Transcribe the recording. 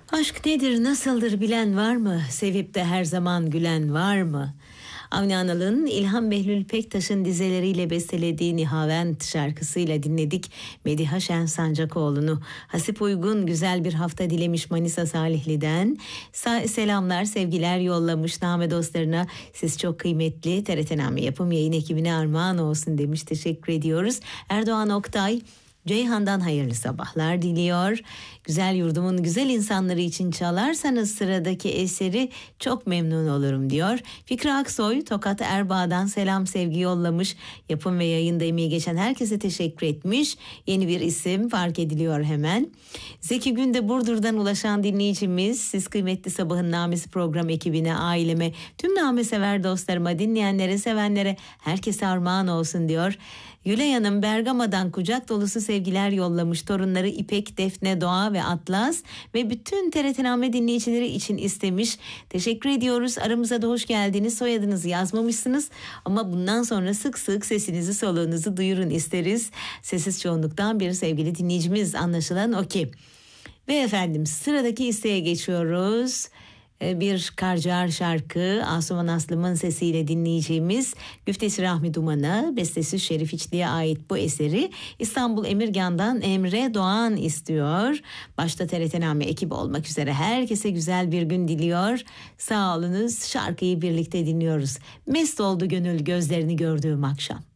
Aşk nedir, nasıldır bilen var mı? Sevip de her zaman gülen var mı? Avni Anal'ın İlhan Behlül Pektaş'ın dizeleriyle bestelediği Nihavent şarkısıyla dinledik Mediha Şen Sancakoğlu'nu. Hasip Uygun güzel bir hafta dilemiş Manisa Salihli'den. Selamlar, sevgiler yollamış Name dostlarına. Siz çok kıymetli TRT Name Yapım Yayın ekibine armağan olsun demiş. Teşekkür ediyoruz. Erdoğan Oktay Ceyhan'dan hayırlı sabahlar diliyor. Güzel yurdumun güzel insanları için çalarsanız sıradaki eseri çok memnun olurum diyor. Fikri Aksoy Tokat Erbaa'dan selam sevgi yollamış. Yapım ve yayında emeği geçen herkese teşekkür etmiş. Yeni bir isim fark ediliyor hemen. Zeki Günde Burdur'dan ulaşan dinleyicimiz, siz kıymetli Sabahın Namesi program ekibine, aileme, tüm namesever dostlarıma, dinleyenlere, sevenlere, herkese armağan olsun diyor. Gülay Hanım Bergama'dan kucak dolusu sevgiler yollamış. Torunları İpek, Defne, Doğa ve Atlas ve bütün TRT-Name dinleyicileri için istemiş. Teşekkür ediyoruz. Aramıza da hoş geldiniz. Soyadınızı yazmamışsınız ama bundan sonra sık sık sesinizi, soluğunuzu duyurun isteriz. Sessiz çoğunluktan bir sevgili dinleyicimiz, anlaşılan o ki. Ve efendim sıradaki isteğe geçiyoruz. Bir Karcar şarkı, Asuman Aslım'ın sesiyle dinleyeceğimiz Güftesi Rahmi Duman'a, bestesi Şerif İçli'ye ait bu eseri İstanbul Emirgan'dan Emre Doğan istiyor. Başta TRT-Name ekibi olmak üzere herkese güzel bir gün diliyor. Sağ olunuz, şarkıyı birlikte dinliyoruz. Mest oldu gönül gözlerini gördüğüm akşam.